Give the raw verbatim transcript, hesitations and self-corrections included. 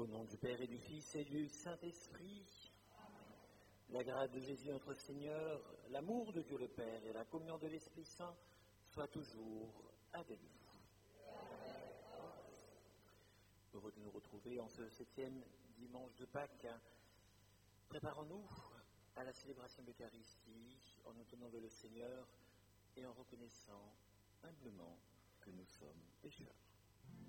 Au nom du Père et du Fils et du Saint-Esprit, la grâce de Jésus notre Seigneur, l'amour de Dieu le Père et la communion de l'Esprit Saint soient toujours avec vous. Heureux de nous retrouver en ce septième dimanche de Pâques. Préparons-nous à la célébration de l'Eucharistie en nous tenant de le Seigneur et en reconnaissant humblement que nous sommes pécheurs.